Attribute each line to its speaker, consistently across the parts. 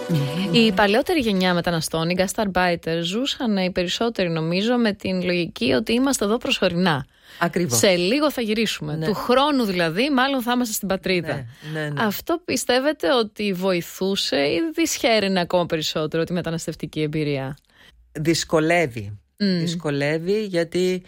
Speaker 1: Η παλαιότερη γενιά μεταναστών, οι γκασταρμπάιτερ, ζούσαν οι περισσότεροι νομίζω με την λογική ότι είμαστε εδώ προσωρινά.
Speaker 2: Ακριβώς.
Speaker 1: Σε λίγο θα γυρίσουμε.
Speaker 2: Ναι.
Speaker 1: Του χρόνου δηλαδή, μάλλον θα είμαστε στην πατρίδα.
Speaker 2: Ναι.
Speaker 1: Αυτό πιστεύετε ότι βοηθούσε ή δυσχέρινε ακόμα περισσότερο τη μεταναστευτική εμπειρία?
Speaker 2: Δυσκολεύει. Δυσκολεύει γιατί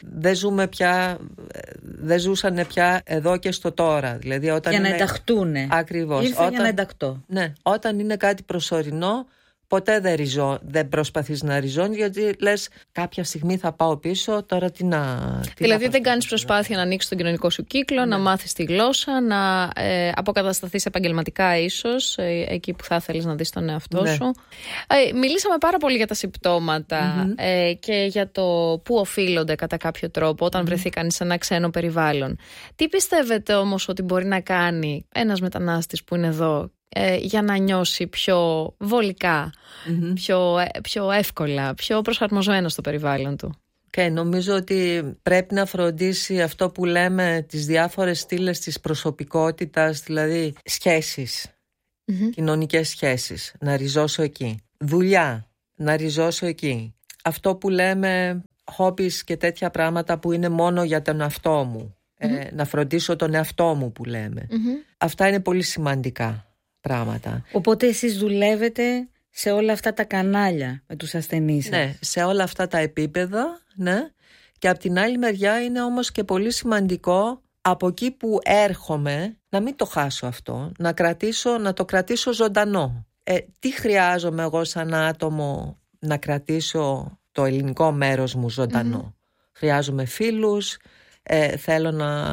Speaker 2: δεν ζούσαν πια εδώ και στο τώρα. Δηλαδή, όταν
Speaker 3: για να ενταχτούνε.
Speaker 2: Ακριβώς.
Speaker 3: Ήρθα για να ενταχτώ.
Speaker 2: Ναι, όταν είναι κάτι προσωρινό, ποτέ δεν προσπαθείς να ριζώνεις, γιατί λες κάποια στιγμή θα πάω πίσω, τώρα
Speaker 1: δηλαδή δεν κάνεις προσπάθεια να ανοίξεις τον κοινωνικό σου κύκλο, να μάθεις τη γλώσσα, να αποκατασταθείς επαγγελματικά ίσως, εκεί που θα θέλεις να δεις τον εαυτό σου. Μιλήσαμε πάρα πολύ για τα συμπτώματα και για το πού οφείλονται κατά κάποιο τρόπο όταν βρεθεί κανείς σε ένα ξένο περιβάλλον. Τι πιστεύετε όμως ότι μπορεί να κάνει ένας μετανάστης που είναι εδώ για να νιώσει πιο βολικά, πιο εύκολα, πιο προσαρμοσμένο στο περιβάλλον του?
Speaker 2: Νομίζω ότι πρέπει να φροντίσει αυτό που λέμε τις διάφορες στήλες της προσωπικότητας, δηλαδή σχέσεις, κοινωνικές σχέσεις, να ριζώσω εκεί. Δουλειά, να ριζώσω εκεί. Αυτό που λέμε hobbies και τέτοια πράγματα που είναι μόνο για τον εαυτό μου, να φροντίσω τον εαυτό μου που λέμε. Αυτά είναι πολύ σημαντικά πράγματα.
Speaker 3: Οπότε εσείς δουλεύετε σε όλα αυτά τα κανάλια με τους ασθενείς σας.
Speaker 2: Ναι, σε όλα αυτά τα επίπεδα, ναι. Και από την άλλη μεριά είναι όμως και πολύ σημαντικό από εκεί που έρχομαι να μην το χάσω αυτό, να το κρατήσω ζωντανό. Τι χρειάζομαι εγώ σαν άτομο να κρατήσω το ελληνικό μέρος μου ζωντανό? Χρειάζομαι φίλους, θέλω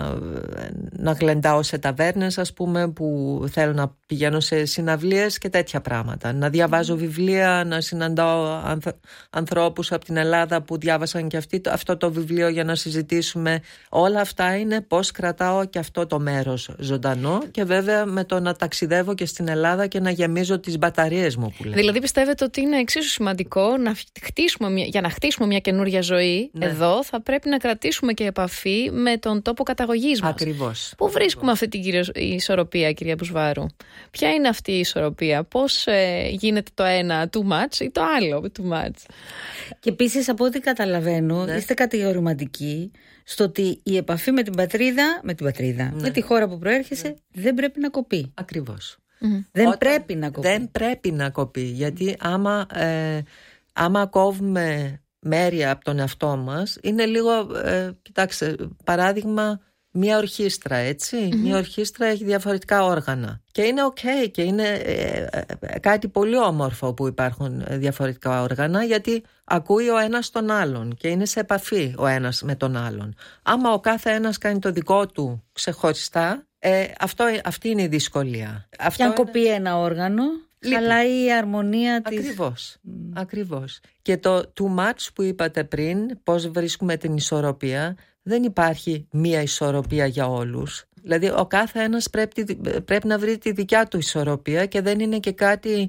Speaker 2: να γλεντάω σε ταβέρνες, ας πούμε, που θέλω να πηγαίνω σε συναυλίες και τέτοια πράγματα, να διαβάζω βιβλία, να συναντάω ανθρώπους από την Ελλάδα που διάβασαν και αυτοί αυτό το βιβλίο για να συζητήσουμε. Όλα αυτά είναι πώς κρατάω και αυτό το μέρος ζωντανό, και βέβαια με το να ταξιδεύω και στην Ελλάδα και να γεμίζω τις μπαταρίες μου που λέμε.
Speaker 1: Δηλαδή πιστεύετε ότι είναι εξίσου σημαντικό για να χτίσουμε μια καινούρια ζωή εδώ, θα πρέπει να κρατήσουμε και επαφή με τον τόπο καταγωγής μας.
Speaker 2: Ακριβώς.
Speaker 1: Πού βρίσκουμε αυτή την ισορροπία, κυρία Μπουσβάρου? Ποια είναι αυτή η ισορροπία? Πώς γίνεται το ένα too much ή το άλλο too much?
Speaker 3: Και επίσης, από ό,τι καταλαβαίνω, είστε κατηγορηματικοί στο ότι η επαφή με την πατρίδα, με τη χώρα που προέρχεσαι, δεν πρέπει να κοπεί.
Speaker 2: Ακριβώς.
Speaker 3: Δεν πρέπει να κοπεί.
Speaker 2: Δεν πρέπει να κοπεί, γιατί άμα κόβουμε μέρη από τον εαυτό μας, είναι λίγο, κοιτάξτε, παράδειγμα, μια ορχήστρα, έτσι. Μια ορχήστρα έχει διαφορετικά όργανα και είναι ok, και είναι κάτι πολύ όμορφο που υπάρχουν διαφορετικά όργανα, γιατί ακούει ο ένας τον άλλον και είναι σε επαφή ο ένας με τον άλλον. Άμα ο κάθε ένας κάνει το δικό του ξεχωριστά, αυτή είναι η δυσκολία.
Speaker 3: Και αν κοπεί ένα όργανο, χαλάει η αρμονία της.
Speaker 2: Ακριβώς. Και το too much που είπατε πριν, πώς βρίσκουμε την ισορροπία, δεν υπάρχει μία ισορροπία για όλους. Δηλαδή ο κάθε ένας πρέπει να βρει τη δικιά του ισορροπία, και δεν είναι και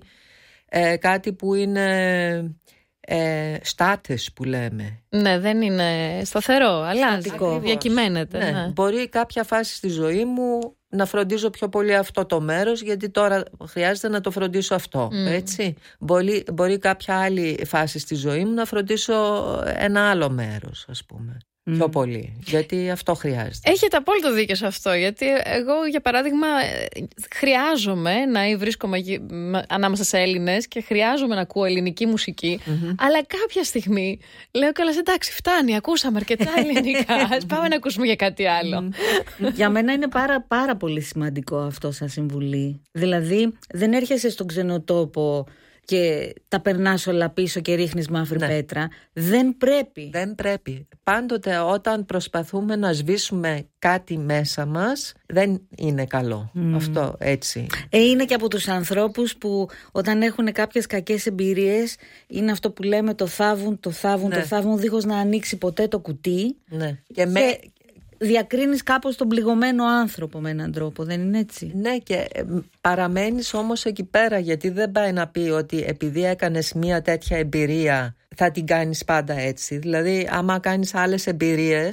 Speaker 2: κάτι που είναι status που λέμε.
Speaker 1: Ναι, δεν είναι σταθερό, αλλά διακυμαίνεται.
Speaker 2: Ναι. Μπορεί κάποια φάση στη ζωή μου να φροντίζω πιο πολύ αυτό το μέρος, γιατί τώρα χρειάζεται να το φροντίσω αυτό, έτσι. Μπορεί κάποια άλλη φάση στη ζωή μου να φροντίσω ένα άλλο μέρος, ας πούμε, πιο πολύ, γιατί αυτό χρειάζεται.
Speaker 1: Έχετε απόλυτο δίκιο σε αυτό, γιατί εγώ, για παράδειγμα, χρειάζομαι να βρίσκομαι ανάμεσα σε Έλληνες και χρειάζομαι να ακούω ελληνική μουσική, αλλά κάποια στιγμή λέω κιόλας, εντάξει, φτάνει, ακούσαμε αρκετά ελληνικά, ας πάμε να ακούσουμε για κάτι άλλο.
Speaker 3: Για μένα είναι πάρα πολύ σημαντικό αυτό σαν συμβουλή. Δηλαδή δεν έρχεσαι στον ξενοτόπο και τα περνάς όλα πίσω και ρίχνεις μαύρη πέτρα. Δεν πρέπει.
Speaker 2: Πάντοτε όταν προσπαθούμε να σβήσουμε κάτι μέσα μας, δεν είναι καλό. Αυτό έτσι.
Speaker 3: Είναι και από τους ανθρώπους που όταν έχουν κάποιες κακές εμπειρίες, είναι αυτό που λέμε, το θάβουν δίχως να ανοίξει ποτέ το κουτί.
Speaker 2: Ναι.
Speaker 3: Και διακρίνεις κάπως τον πληγωμένο άνθρωπο με έναν τρόπο, δεν είναι έτσι?
Speaker 2: Ναι, και παραμένεις όμως εκεί πέρα, γιατί δεν πάει να πει ότι επειδή έκανες μια τέτοια εμπειρία θα την κάνεις πάντα έτσι. Δηλαδή άμα κάνεις άλλες εμπειρίες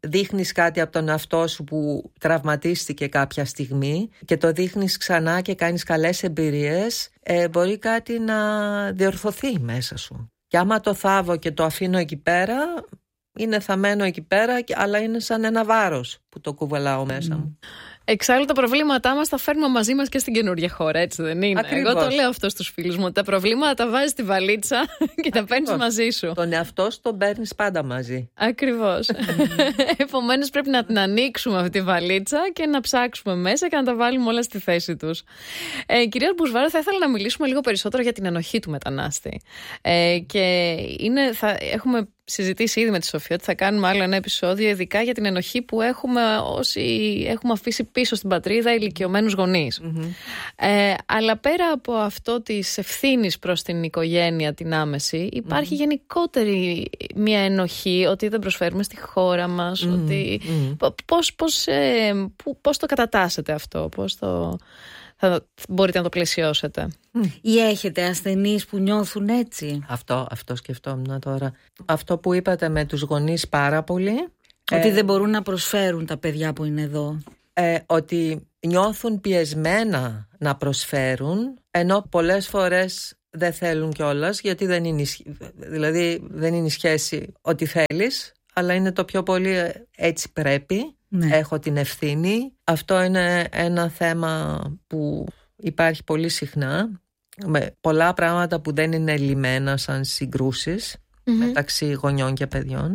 Speaker 2: δείχνεις κάτι από τον εαυτό σου που τραυματίστηκε κάποια στιγμή και το δείχνεις ξανά και κάνεις καλές εμπειρίες, μπορεί κάτι να διορθωθεί μέσα σου. Και άμα το θάβω και το αφήνω εκεί πέρα, είναι θαμμένο εκεί πέρα, αλλά είναι σαν ένα βάρος που το κουβαλάω μέσα μου.
Speaker 1: Εξάλλου τα προβλήματά μας τα φέρνουμε μαζί μας και στην καινούργια χώρα, έτσι δεν είναι?
Speaker 2: Ακριβώς.
Speaker 1: Εγώ το λέω αυτό στους φίλους μου, τα προβλήματα τα βάζεις στη βαλίτσα και τα παίρνεις μαζί σου.
Speaker 2: Τον εαυτό σου τον παίρνεις πάντα μαζί.
Speaker 1: Ακριβώς. Επομένως πρέπει να την ανοίξουμε αυτή τη βαλίτσα και να ψάξουμε μέσα και να τα βάλουμε όλα στη θέση τους. Κυρία Μπουσβάρα, θα ήθελα να μιλήσουμε λίγο περισσότερο για την ενοχή του μετανάστη. Και έχουμε συζητήσει ήδη με τη Σοφία ότι θα κάνουμε άλλο ένα επεισόδιο ειδικά για την ενοχή που έχουμε όσοι έχουμε αφήσει πίσω στην πατρίδα ηλικιωμένους γονείς. Αλλά πέρα από αυτό της ευθύνης προς την οικογένεια την άμεση, υπάρχει γενικότερη μια ενοχή ότι δεν προσφέρουμε στη χώρα μας, ότι πώς το κατατάσσετε αυτό, πώς μπορείτε να το πλαισιώσετε?
Speaker 3: Ή έχετε ασθενείς που νιώθουν έτσι?
Speaker 2: Αυτό σκεφτόμουν τώρα. Αυτό που είπατε με τους γονείς πάρα πολύ.
Speaker 3: Ότι δεν μπορούν να προσφέρουν τα παιδιά που είναι εδώ.
Speaker 2: Ότι νιώθουν πιεσμένα να προσφέρουν, ενώ πολλές φορές δεν θέλουν κιόλας, γιατί δεν είναι η σχέση ότι θέλεις, αλλά είναι το πιο πολύ έτσι πρέπει. Ναι. Έχω την ευθύνη. Αυτό είναι ένα θέμα που υπάρχει πολύ συχνά, με πολλά πράγματα που δεν είναι λυμμένα σαν συγκρούσεις μεταξύ γονιών και παιδιών.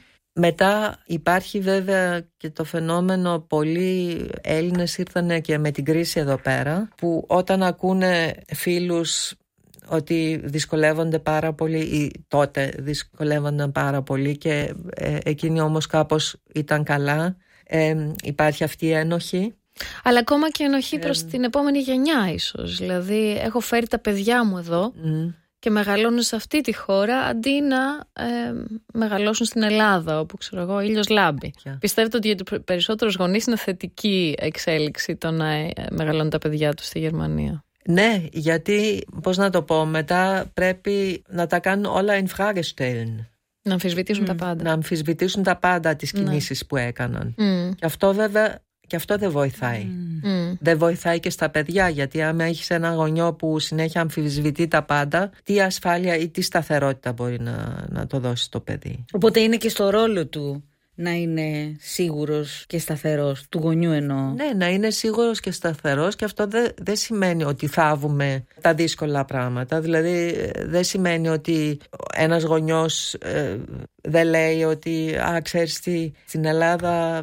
Speaker 2: Μετά υπάρχει βέβαια και το φαινόμενο, πολλοί Έλληνες ήρθαν και με την κρίση εδώ πέρα, που όταν ακούνε φίλους ότι δυσκολεύονται πάρα πολύ, ή τότε δυσκολεύονταν πάρα πολύ και εκείνοι όμως κάπως ήταν καλά, υπάρχει αυτή η ένοχη.
Speaker 1: Αλλά ακόμα και ενοχή προς την επόμενη γενιά ίσως. Δηλαδή έχω φέρει τα παιδιά μου εδώ και μεγαλώνουν σε αυτή τη χώρα αντί να μεγαλώσουν στην Ελλάδα, όπου ξέρω εγώ ήλιος λάμπει. Πιστεύετε ότι για τους περισσότερους γονείς είναι θετική εξέλιξη το να μεγαλώνουν τα παιδιά τους στη Γερμανία?
Speaker 2: Ναι, γιατί πώς να το πω, μετά πρέπει να τα κάνουν όλα in Frage stellen.
Speaker 1: Να αμφισβητήσουν τα πάντα.
Speaker 2: Να αμφισβητήσουν τα πάντα, τις κινήσεις που έκαναν. Και αυτό βέβαια, και αυτό δεν βοηθάει. Δεν βοηθάει και στα παιδιά, γιατί άμα έχεις ένα γονιό που συνέχεια αμφισβητεί τα πάντα, τι ασφάλεια ή τι σταθερότητα μπορεί να το δώσει στο παιδί?
Speaker 3: Οπότε είναι και στο ρόλο του να είναι σίγουρος και σταθερός, του γονιού εννοώ.
Speaker 2: Ναι, να είναι σίγουρος και σταθερός, και αυτό δεν σημαίνει ότι θάβουμε τα δύσκολα πράγματα. Δηλαδή δεν σημαίνει ότι ένας γονιός δεν λέει ότι ξέρεις τι, στην Ελλάδα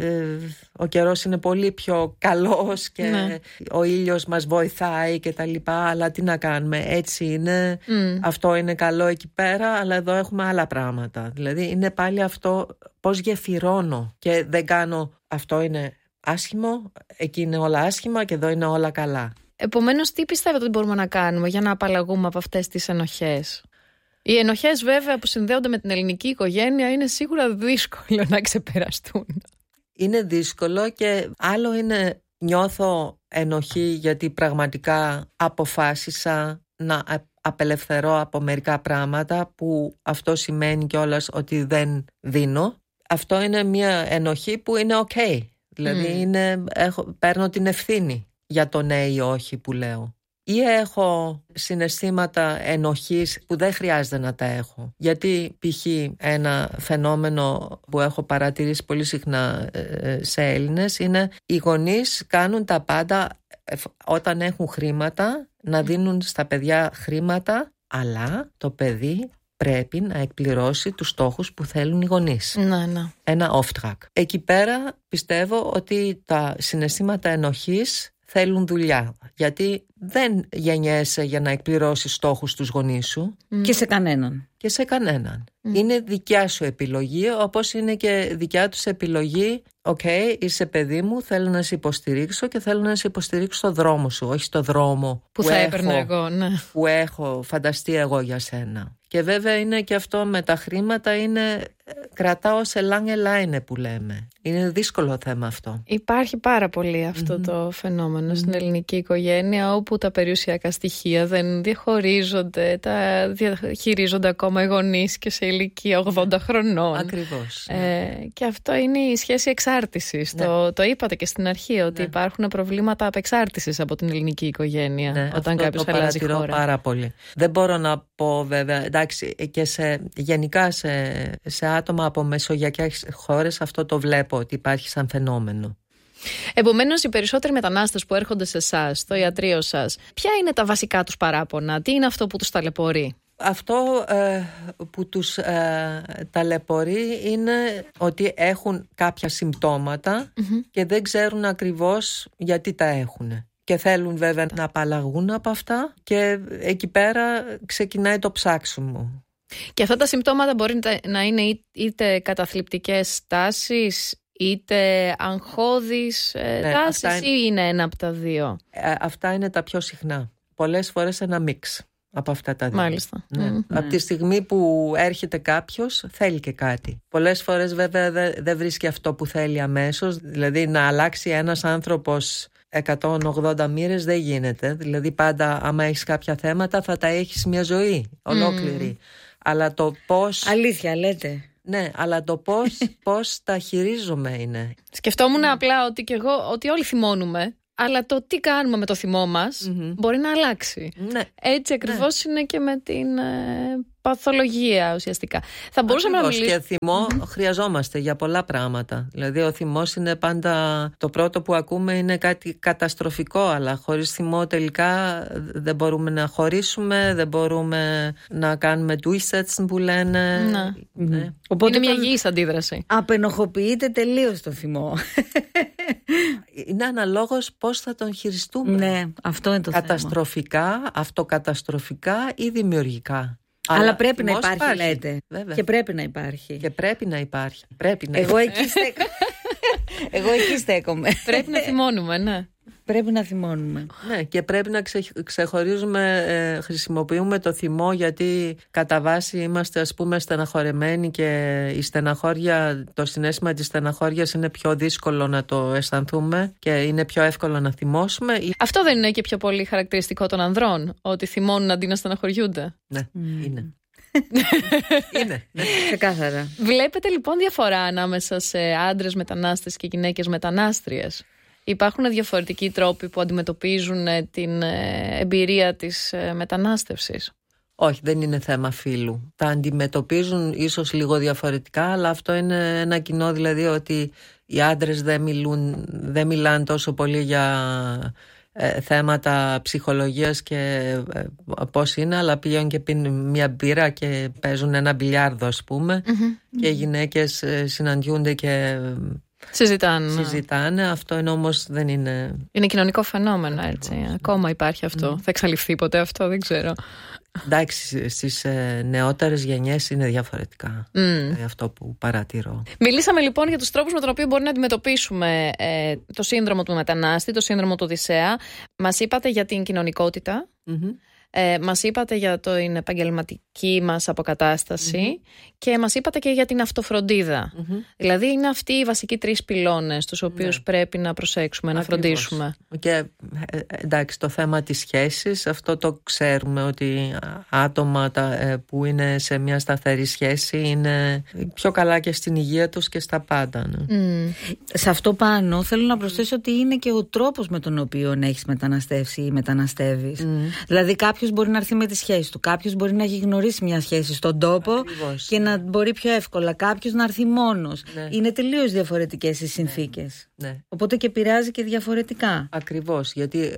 Speaker 2: ο καιρός είναι πολύ πιο καλός και ο ήλιος μας βοηθάει και τα λοιπά, αλλά τι να κάνουμε, έτσι είναι, αυτό είναι καλό εκεί πέρα, αλλά εδώ έχουμε άλλα πράγματα. Δηλαδή είναι πάλι αυτό, πώς γεφυρώνω και δεν κάνω αυτό είναι άσχημο, εκεί είναι όλα άσχημα και εδώ είναι όλα καλά.
Speaker 1: Επομένως, τι πιστεύετε ότι μπορούμε να κάνουμε για να απαλλαγούμε από αυτές τις ενοχές? Οι ενοχές βέβαια που συνδέονται με την ελληνική οικογένεια είναι σίγουρα δύσκολο να ξεπεραστούν.
Speaker 2: Είναι δύσκολο, και άλλο είναι νιώθω ενοχή γιατί πραγματικά αποφάσισα να απελευθερώ από μερικά πράγματα, που αυτό σημαίνει κιόλας ότι δεν δίνω. Αυτό είναι μια ενοχή που είναι ok. Δηλαδή παίρνω την ευθύνη για το ναι ή όχι που λέω. Ή έχω συναισθήματα ενοχής που δεν χρειάζεται να τα έχω. Γιατί π.χ. ένα φαινόμενο που έχω παρατηρήσει πολύ συχνά σε Έλληνες είναι οι γονείς κάνουν τα πάντα όταν έχουν χρήματα, να δίνουν στα παιδιά χρήματα, αλλά το παιδί πρέπει να εκπληρώσει τους στόχους που θέλουν οι γονείς. Ένα off-track. Εκεί πέρα πιστεύω ότι τα συναισθήματα ενοχής θέλουν δουλειά, γιατί δεν γεννιέσαι για να εκπληρώσεις στόχους τους γονείς σου.
Speaker 3: Και σε κανέναν.
Speaker 2: Και σε κανέναν. Είναι δικιά σου επιλογή, όπως είναι και δικιά τους επιλογή. Είσαι παιδί μου, θέλω να σε υποστηρίξω και θέλω να σε υποστηρίξω στο δρόμο σου, όχι στο δρόμο
Speaker 1: που θα έπαιρνα εγώ,
Speaker 2: που έχω φανταστεί εγώ για σένα. Και βέβαια είναι και αυτό με τα χρήματα, είναι κρατάω σε lange Leine που λέμε. Είναι δύσκολο θέμα αυτό.
Speaker 1: Υπάρχει πάρα πολύ αυτό το φαινόμενο στην ελληνική οικογένεια, όπου τα περιουσιακά στοιχεία δεν διαχωρίζονται, τα διαχειρίζονται ακόμα οι γονείς και σε ηλικία 80 χρονών.
Speaker 2: Ακριβώς.
Speaker 1: Και αυτό είναι η σχέση εξάρτησης. Το είπατε και στην αρχή, ότι υπάρχουν προβλήματα απεξάρτησης από την ελληνική οικογένεια όταν κάποιος αλλάζει χώρα.
Speaker 2: Το παρατηρώ πάρα πολύ. Δεν μπορώ να πω βέβαια, εντάξει, και γενικά σε άτομα από μεσογειακές χώρες αυτό το βλέπω ότι υπάρχει σαν φαινόμενο.
Speaker 1: Επομένως, οι περισσότεροι μετανάστες που έρχονται σε εσάς, στο ιατρείο σας, ποια είναι τα βασικά τους παράπονα, τι είναι αυτό που τους ταλαιπωρεί?
Speaker 2: Αυτό που τους ταλαιπωρεί είναι ότι έχουν κάποια συμπτώματα και δεν ξέρουν ακριβώς γιατί τα έχουν. Και θέλουν βέβαια να απαλλαγούν από αυτά και εκεί πέρα ξεκινάει το ψάξιμο.
Speaker 1: Και αυτά τα συμπτώματα μπορεί να είναι είτε καταθλιπτικές τάσεις, είτε αγχώδεις τάσεις, ή είναι ένα από τα δύο?
Speaker 2: Αυτά είναι τα πιο συχνά. Πολλές φορές ένα μίξ από αυτά τα δύο.
Speaker 1: Μάλιστα.
Speaker 2: Από τη στιγμή που έρχεται κάποιος, θέλει και κάτι. Πολλές φορές βέβαια δεν βρίσκει αυτό που θέλει αμέσως. Δηλαδή να αλλάξει ένας άνθρωπος 180 μοίρες δεν γίνεται. Δηλαδή πάντα άμα έχεις κάποια θέματα θα τα έχεις μια ζωή ολόκληρη. Αλλά το πώς...
Speaker 3: Αλήθεια λέτε.
Speaker 2: Ναι, αλλά το πώς τα χειρίζομαι είναι.
Speaker 1: Σκεφτόμουν απλά ότι και εγώ, ότι όλοι θυμώνουμε, αλλά το τι κάνουμε με το θυμό μας μπορεί να αλλάξει.
Speaker 2: Ναι.
Speaker 1: Έτσι ακριβώς είναι και με την παθολογία ουσιαστικά. Θα μπορούσαμε να μιλήσουμε.
Speaker 2: Και θυμό χρειαζόμαστε για πολλά πράγματα. Δηλαδή ο θυμός είναι πάντα το πρώτο που ακούμε, είναι κάτι καταστροφικό, αλλά χωρίς θυμό τελικά δεν μπορούμε να χωρίσουμε, δεν μπορούμε να κάνουμε durchsetzen που λένε.
Speaker 1: Ναι. Οπότε είναι μια υγιής αντίδραση.
Speaker 3: Απενοχοποιείται τελείως το θυμό.
Speaker 2: Είναι αναλόγως πώς θα τον χειριστούμε.
Speaker 3: Ναι, αυτό είναι το
Speaker 2: καταστροφικά, αυτοκαταστροφικά ή δημιουργικά.
Speaker 3: Αλλά πρέπει να υπάρχει, λέτε. Βέβαια. Και πρέπει να υπάρχει. Εγώ εκεί στέκομαι.
Speaker 1: Πρέπει να θυμώνουμε, ναι.
Speaker 3: Πρέπει να θυμώνουμε.
Speaker 2: Ναι, και πρέπει να ξεχωρίζουμε, χρησιμοποιούμε το θυμό γιατί κατά βάση είμαστε ας πούμε στεναχωρεμένοι και η στεναχώρια, το συναίσθημα της στεναχώριας είναι πιο δύσκολο να το αισθανθούμε και είναι πιο εύκολο να θυμώσουμε.
Speaker 1: Αυτό δεν είναι και πιο πολύ χαρακτηριστικό των ανδρών, ότι θυμώνουν αντί να στεναχωριούνται?
Speaker 2: Ναι, είναι. Είναι.
Speaker 3: Ξεκάθαρα.
Speaker 1: Βλέπετε λοιπόν διαφορά ανάμεσα σε άντρες μετανάστες και γυναίκες μετανάστριες? Υπάρχουν διαφορετικοί τρόποι που αντιμετωπίζουν την εμπειρία της μετανάστευσης?
Speaker 2: Όχι, δεν είναι θέμα φύλου. Τα αντιμετωπίζουν ίσως λίγο διαφορετικά, αλλά αυτό είναι ένα κοινό, δηλαδή ότι οι άντρες δεν μιλάνε τόσο πολύ για θέματα ψυχολογίας και πώς είναι, αλλά πηγαίνουν και πίνουν μια μπύρα και παίζουν ένα μπιλιάρδο ας πούμε και οι γυναίκες συναντιούνται και συζητάνε. Αυτό είναι όμως δεν είναι...
Speaker 1: Είναι κοινωνικό φαινόμενο, έτσι. Ακόμα υπάρχει αυτό. Θα εξαλειφθεί ποτέ αυτό, δεν ξέρω.
Speaker 2: Εντάξει, στις νεότερες γενιές είναι διαφορετικά. Αυτό που παρατηρώ.
Speaker 1: Μιλήσαμε λοιπόν για τους τρόπους με τον οποίο μπορεί να αντιμετωπίσουμε το σύνδρομο του μετανάστη, το σύνδρομο του Οδυσσέα. Μας είπατε για την κοινωνικότητα. Μας είπατε για την επαγγελματική μας αποκατάσταση και μας είπατε και για την αυτοφροντίδα. Δηλαδή είναι αυτοί οι βασικοί 3 πυλώνες τους οποίους πρέπει να προσέξουμε, να φροντίσουμε.
Speaker 2: Και εντάξει, το θέμα της σχέσης, αυτό το ξέρουμε ότι άτομα που είναι σε μια σταθερή σχέση είναι πιο καλά και στην υγεία τους και στα πάντα.
Speaker 3: Σε αυτό πάνω θέλω να προσθέσω ότι είναι και ο τρόπος με τον οποίο έχεις μεταναστεύσει ή μεταναστεύεις. Δηλαδή κάποιος μπορεί να έρθει με τη σχέση του, κάποιος μπορεί να έχει γνωρίσει μια σχέση στον τόπο και να μπορεί πιο εύκολα, κάποιος να έρθει μόνος. Είναι τελείως διαφορετικές οι συνθήκες. Οπότε και επηρεάζει και διαφορετικά.
Speaker 2: Ακριβώς, γιατί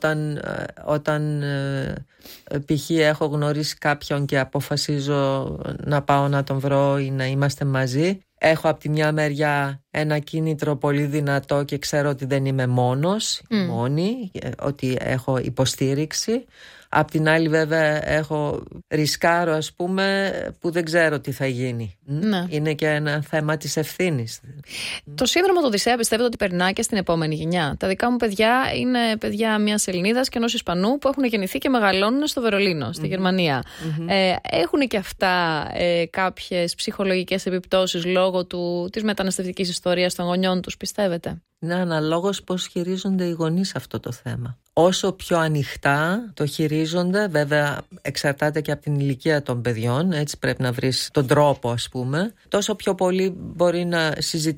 Speaker 2: όταν π.χ. έχω γνωρίσει κάποιον και αποφασίζω να πάω να τον βρω ή να είμαστε μαζί, έχω από τη μια μεριά ένα κίνητρο πολύ δυνατό και ξέρω ότι δεν είμαι μόνος, μόνη, ότι έχω υποστήριξη. Απ' την άλλη βέβαια έχω ρισκάρω, ας πούμε, που δεν ξέρω τι θα γίνει. Ναι. Είναι και ένα θέμα της ευθύνης.
Speaker 1: Το σύνδρομο του Οδυσσέα πιστεύετε ότι περνά και στην επόμενη γενιά? Τα δικά μου παιδιά είναι παιδιά μιας Ελληνίδας και ενός Ισπανού που έχουν γεννηθεί και μεγαλώνουν στο Βερολίνο, στη Γερμανία. Έχουν και αυτά κάποιες ψυχολογικές επιπτώσεις λόγω της μεταναστευτικής ιστορίας των γονιών τους, πιστεύετε?
Speaker 2: Είναι αναλόγως πώς χειρίζονται οι γονείς αυτό το θέμα. Όσο πιο ανοιχτά το χειρίζονται, βέβαια εξαρτάται και από την ηλικία των παιδιών, έτσι πρέπει να βρεις τον τρόπο, ας πούμε, τόσο πιο πολύ μπορεί να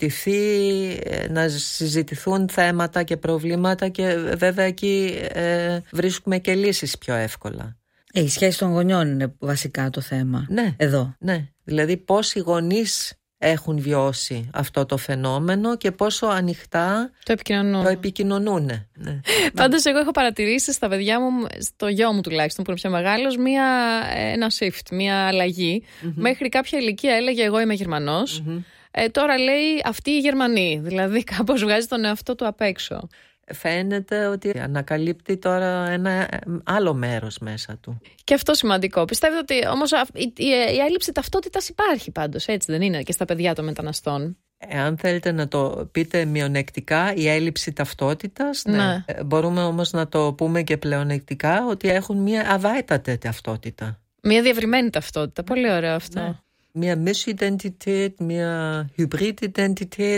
Speaker 2: συζητηθούν θέματα και προβλήματα και βέβαια εκεί βρίσκουμε και λύσεις πιο εύκολα.
Speaker 3: Η σχέση των γονιών είναι βασικά το θέμα.
Speaker 2: Ναι,
Speaker 3: εδώ.
Speaker 2: Ναι, δηλαδή πώς οι γονείς έχουν βιώσει αυτό το φαινόμενο και πόσο ανοιχτά το επικοινωνούν. Ναι.
Speaker 1: Πάντως εγώ έχω παρατηρήσει στα παιδιά μου, στο γιο μου τουλάχιστον που είναι πιο μεγάλος, ένα shift, μια αλλαγή. Μέχρι κάποια ηλικία έλεγε εγώ είμαι Γερμανός, τώρα λέει αυτοί οι Γερμανοί, δηλαδή κάπως βγάζει τον εαυτό του απ' έξω.
Speaker 2: Φαίνεται ότι ανακαλύπτει τώρα ένα άλλο μέρος μέσα του.
Speaker 1: Και αυτό σημαντικό. Πιστεύετε ότι όμως η έλλειψη ταυτότητας υπάρχει πάντως, έτσι δεν είναι, και στα παιδιά των μεταναστών?
Speaker 2: Εάν θέλετε να το πείτε μειονεκτικά, η έλλειψη ταυτότητας, ναι. Μπορούμε όμως να το πούμε και πλεονεκτικά, ότι έχουν μια αβάιτατη ταυτότητα.
Speaker 1: Μια διευρυμένη ταυτότητα. Πολύ ωραίο αυτό.
Speaker 2: Ναι. Μια misidentität, μια hybrid-identität.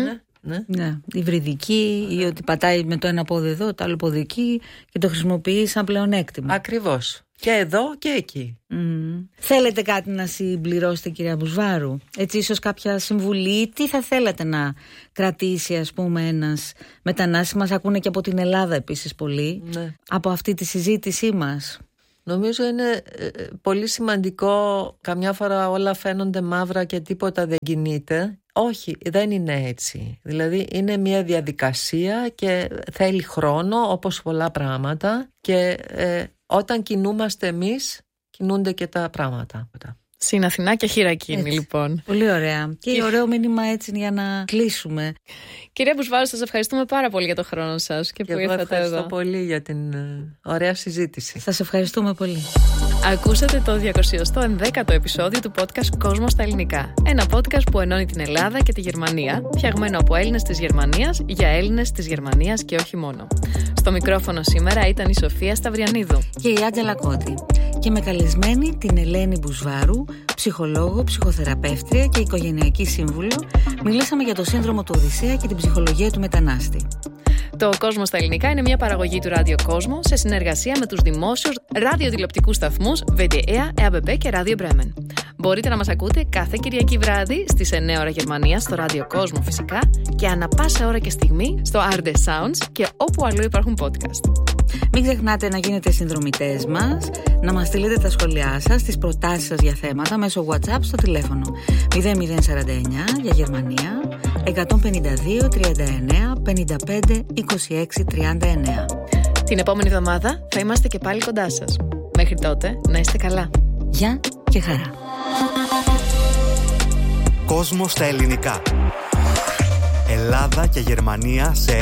Speaker 3: Ναι, υβριδική ή ότι πατάει με το ένα πόδι εδώ, το άλλο πόδι εκεί και το χρησιμοποιεί σαν πλεονέκτημα.
Speaker 2: Ακριβώς. Και εδώ και εκεί.
Speaker 3: Θέλετε κάτι να συμπληρώσετε, κυρία Μπουσβάρου? Έτσι, ίσως κάποια συμβουλή, τι θα θέλατε να κρατήσει, ας πούμε, ένας μετανάστης? Μας ακούνε και από την Ελλάδα επίσης πολύ, από αυτή τη συζήτησή μας.
Speaker 2: Νομίζω είναι πολύ σημαντικό, καμιά φορά όλα φαίνονται μαύρα και τίποτα δεν κινείται. Όχι, δεν είναι έτσι. Δηλαδή είναι μια διαδικασία και θέλει χρόνο, όπως πολλά πράγματα, και όταν κινούμαστε εμείς, κινούνται και τα πράγματα.
Speaker 1: Συν Αθηνά και χειρακίνη, λοιπόν.
Speaker 3: Πολύ ωραία. Και ωραίο μήνυμα έτσι για να κλείσουμε.
Speaker 1: Κυρία Μπουσβάρου, σας ευχαριστούμε πάρα πολύ για το χρόνο σας και που ήρθατε εδώ.
Speaker 2: Ευχαριστώ πολύ για την ωραία συζήτηση.
Speaker 3: Σας ευχαριστούμε πολύ.
Speaker 1: Ακούσατε το 211ο επεισόδιο του podcast «Κόσμος στα ελληνικά». Ένα podcast που ενώνει την Ελλάδα και τη Γερμανία, φτιαγμένο από Έλληνες της Γερμανίας για Έλληνες της Γερμανίας και όχι μόνο. Στο μικρόφωνο σήμερα ήταν η Σοφία Σταυριανίδου
Speaker 3: και η Άντζελα Κώτη. Και με καλεσμένη την Ελένη Μπουσβάρου, ψυχολόγο, ψυχοθεραπεύτρια και οικογενειακή σύμβουλο, μιλήσαμε για το σύνδρομο του Οδυσσέα και την ψυχολογία του μετανάστη.
Speaker 1: Το «Κόσμο στα ελληνικά» είναι μια παραγωγή του Ράδιο Κόσμο σε συνεργασία με τους δημόσιους ραδιοτηλεοπτικούς σταθμούς WDR, RBB και Radio Bremen. Μπορείτε να μας ακούτε κάθε Κυριακή βράδυ στις 9 ώρα Γερμανία στο Ράδιο Κόσμο φυσικά και ανά πάσα ώρα και στιγμή στο RD Sounds και όπου αλλού υπάρχουν podcast.
Speaker 3: Μην ξεχνάτε να γίνετε συνδρομητές μας, να μας στείλετε τα σχόλιά σας, τις προτάσεις σας για θέματα μέσω WhatsApp στο τηλέφωνο 0049 για Γερμανία 152 39 55 26 39.
Speaker 1: Την επόμενη εβδομάδα θα είμαστε και πάλι κοντά σας. Μέχρι τότε να είστε καλά.
Speaker 3: Γεια και χαρά.
Speaker 4: Κόσμο στα ελληνικά. Ελλάδα και Γερμανία σε